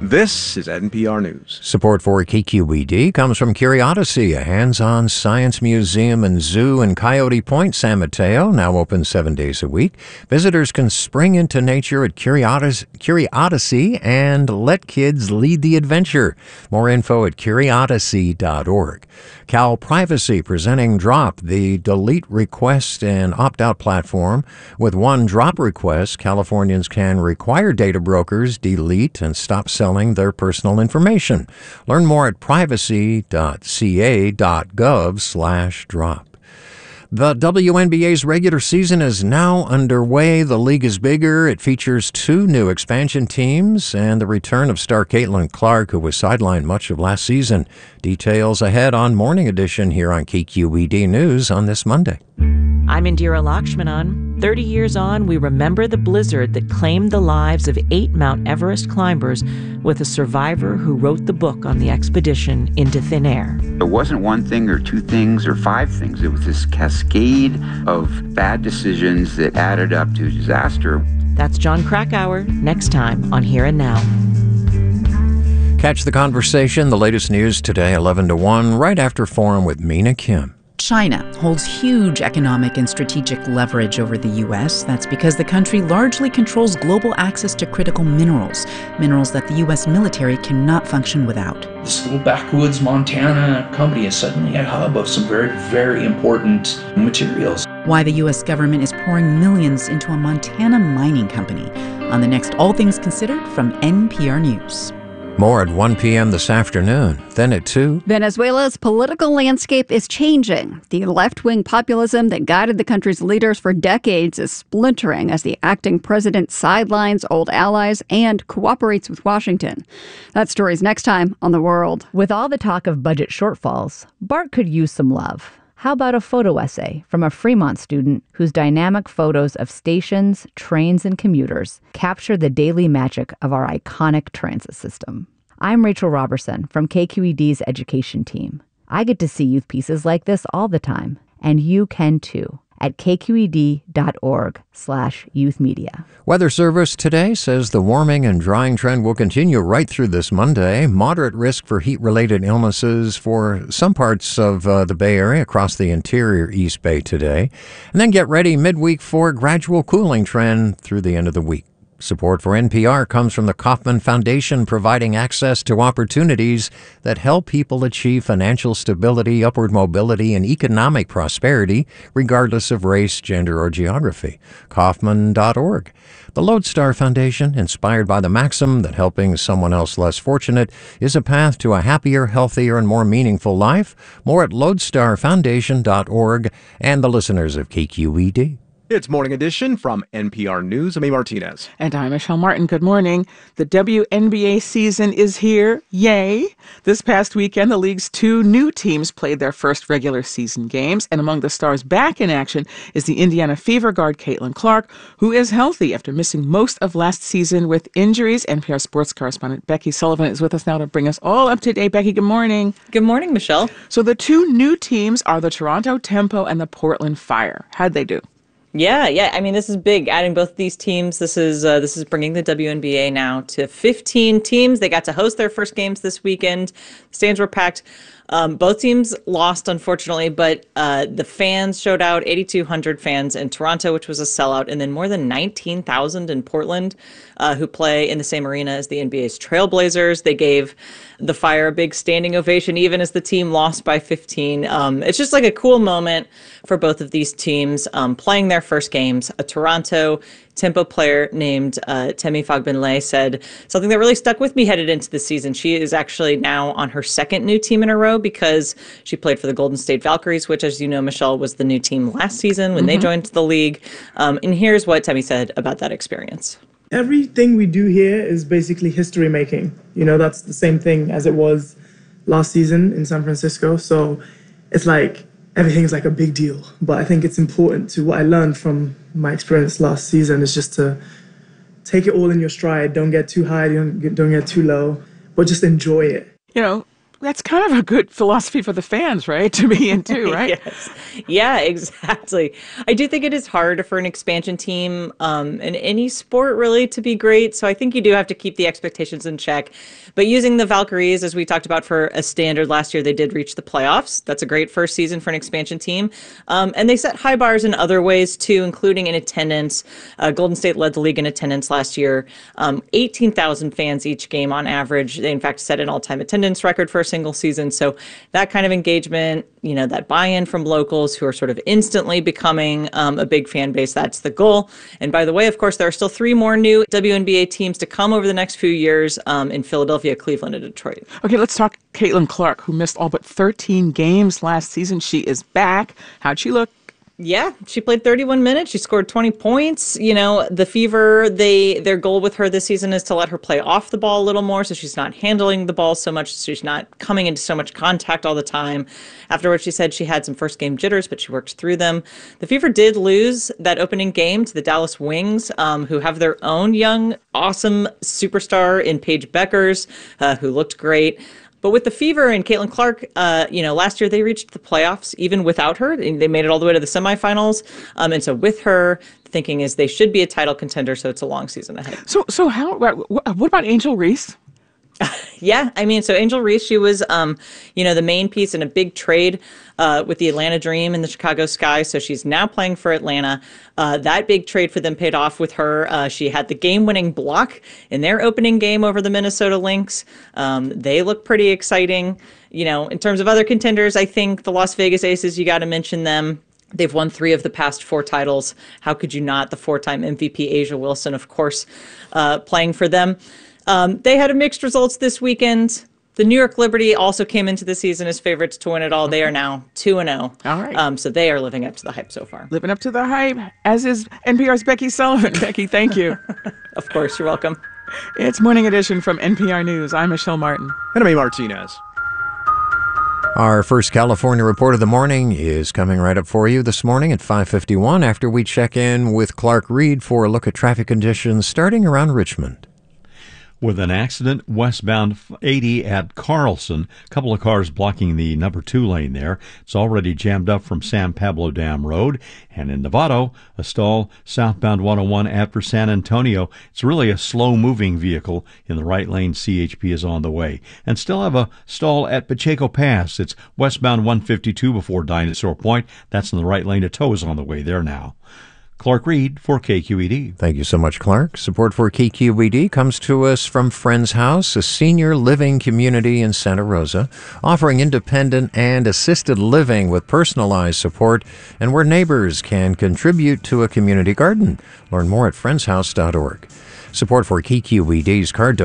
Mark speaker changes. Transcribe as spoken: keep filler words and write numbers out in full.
Speaker 1: This is N P R News.
Speaker 2: Support for K Q E D comes from Curiosity, a hands-on science museum and zoo in Coyote Point, San Mateo, now open seven days a week. Visitors can spring into nature at Curiosity and let kids lead the adventure. More info at curiosity dot org. Cal Privacy presenting Drop, the delete request and opt-out platform. With one drop request, Californians can require data brokers delete and stop selling their personal information. Learn more at privacy dot c a dot gov slash drop. The W N B A's regular season is now underway. The league is bigger. It features two new expansion teams and the return of star Caitlin Clark, who was sidelined much of last season. Details ahead on Morning Edition here on K Q E D News on this Monday.
Speaker 3: I'm Indira Lakshmanan. thirty years on, we remember the blizzard that claimed the lives of eight Mount Everest climbers with a survivor who wrote the book on the expedition into thin air.
Speaker 4: It wasn't one thing or two things or five things. It was this cascade of bad decisions that added up to disaster.
Speaker 3: That's John Krakauer, next time on Here and Now.
Speaker 2: Catch the conversation, the latest news today, eleven to one, right after Forum with Mina Kim.
Speaker 5: China holds huge economic and strategic leverage over the U S. That's because the country largely controls global access to critical minerals, minerals that the U S military cannot function without.
Speaker 6: This little backwoods Montana company is suddenly a hub of some very, very important materials.
Speaker 5: Why the U S government is pouring millions into a Montana mining company. On the next All Things Considered from N P R News.
Speaker 2: More at one p.m. this afternoon. Then at two.
Speaker 7: Venezuela's political landscape is changing. The left-wing populism that guided the country's leaders for decades is splintering as the acting president sidelines old allies and cooperates with Washington. That story's next time on The World.
Speaker 8: With all the talk of budget shortfalls, Bart could use some love. How about a photo essay from a Fremont student whose dynamic photos of stations, trains, and commuters capture the daily magic of our iconic transit system? I'm Rachel Robertson from K Q E D's education team. I get to see youth pieces like this all the time, and you can too, at k q e d dot org slash youth media.
Speaker 2: Weather Service today says the warming and drying trend will continue right through this Monday. Moderate risk for heat-related illnesses for some parts of uh, the Bay Area across the interior East Bay today. And then get ready midweek for a gradual cooling trend through the end of the week. Support for N P R comes from the Kauffman Foundation, providing access to opportunities that help people achieve financial stability, upward mobility, and economic prosperity, regardless of race, gender, or geography. Kauffman dot org. The Lodestar Foundation, inspired by the maxim that helping someone else less fortunate is a path to a happier, healthier, and more meaningful life. More at lodestar foundation dot org and the listeners of K Q E D.
Speaker 1: It's Morning Edition from N P R News. I'm A. Martinez.
Speaker 9: And I'm Michelle Martin. Good morning. The W N B A season is here. Yay! This past weekend, the league's two new teams played their first regular season games. And among the stars back in action is the Indiana Fever guard Caitlin Clark, who is healthy after missing most of last season with injuries. N P R sports correspondent Becky Sullivan is with us now to bring us all up to date. Becky, good morning.
Speaker 10: Good morning, Michelle.
Speaker 9: So the two new teams are the Toronto Tempo and the Portland Fire. How'd they do?
Speaker 10: Yeah, yeah. I mean, this is big. Adding both these teams, this is uh, this is bringing the W N B A now to fifteen teams. They got to host their first games this weekend. The stands were packed. Um, both teams lost, unfortunately, but uh, the fans showed out. eighty-two hundred fans in Toronto, which was a sellout, and then more than nineteen thousand in Portland, uh, who play in the same arena as the N B A's Trailblazers. They gave the Fire a big standing ovation, even as the team lost by fifteen. Um, it's just like a cool moment for both of these teams um, playing their first games. A Toronto Tempo player named uh, Temi Fagbinlay said something that really stuck with me headed into the season. She is actually now on her second new team in a row because she played for the Golden State Valkyries, which, as you know, Michelle, was the new team last season when mm-hmm. they joined the league. Um, and here's what Temi said about that experience.
Speaker 11: Everything we do here is basically history making. You know, that's the same thing as it was last season in San Francisco. So it's like everything is like a big deal. But I think it's important to what I learned from my experience last season is just to take it all in your stride. Don't get too high, don't get, don't get too low, but just enjoy it.
Speaker 9: You know, That's kind of a good philosophy for the fans, right? To be into, right?
Speaker 10: Yes. Yeah, exactly. I do think it is hard for an expansion team um, in any sport really to be great. So I think you do have to keep the expectations in check. But using the Valkyries, as we talked about, for a standard last year, they did reach the playoffs. That's a great first season for an expansion team. Um, and they set high bars in other ways too, including in attendance. Uh, Golden State led the league in attendance last year. Um, eighteen thousand fans each game on average. They in fact set an all-time attendance record for a single season. So that kind of engagement, you know, that buy-in from locals who are sort of instantly becoming um, a big fan base, that's the goal. And by the way, of course, there are still three more new W N B A teams to come over the next few years um, in Philadelphia, Cleveland, and Detroit.
Speaker 9: Okay, let's talk Caitlin Clark, who missed all but thirteen games last season. She is back. How'd she look?
Speaker 10: Yeah, she played thirty-one minutes. She scored twenty points. You know, the Fever, they their goal with her this season is to let her play off the ball a little more so she's not handling the ball so much, so she's not coming into so much contact all the time. Afterwards, she said she had some first game jitters, but she worked through them. The Fever did lose that opening game to the Dallas Wings, um, who have their own young, awesome superstar in Paige Beckers, uh, who looked great. But with the Fever and Caitlin Clark, uh, you know, last year they reached the playoffs even without her. They made it all the way to the semifinals. Um, and so with her, thinking is they should be a title contender, so it's a long season ahead.
Speaker 9: So, so how? What about Angel Reese?
Speaker 10: Yeah, I mean, so Angel Reese, she was, um, you know, the main piece in a big trade uh, with the Atlanta Dream and the Chicago Sky. So she's now playing for Atlanta. Uh, that big trade for them paid off with her. Uh, she had the game-winning block in their opening game over the Minnesota Lynx. Um, they look pretty exciting. You know, in terms of other contenders, I think the Las Vegas Aces, you got to mention them. They've won three of the past four titles. How could you not? The four-time M V P A'ja Wilson, of course, uh, playing for them. Um, they had a mixed results this weekend. The New York Liberty also came into the season as favorites to win it all. They are now two and oh.
Speaker 9: All right.
Speaker 10: Um, so they are living up to the hype so far.
Speaker 9: Living up to the hype, as is N P R's Becky Sullivan. Becky, thank you.
Speaker 10: Of course, you're welcome.
Speaker 9: It's Morning Edition from N P R News. I'm Michelle Martin.
Speaker 1: And I'm A. Martinez.
Speaker 2: Our first California report of the morning is coming right up for you this morning at five fifty-one after we check in with Clark Reed for a look at traffic conditions starting around Richmond.
Speaker 12: With an accident westbound eighty at Carlson, a couple of cars blocking the number two lane there. It's already jammed up from San Pablo Dam Road. And in Novato, a stall southbound one oh one after San Antonio. It's really a slow-moving vehicle in the right lane. C H P is on the way. And still have a stall at Pacheco Pass. It's westbound one fifty-two before Dinosaur Point. That's in the right lane. A tow is on the way there now. Clark Reed for K Q E D.
Speaker 2: Thank you so much, Clark. Support for K Q E D comes to us from Friends House, a senior living community in Santa Rosa, offering independent and assisted living with personalized support and where neighbors can contribute to a community garden. Learn more at friends house dot org. Support for K Q E D's card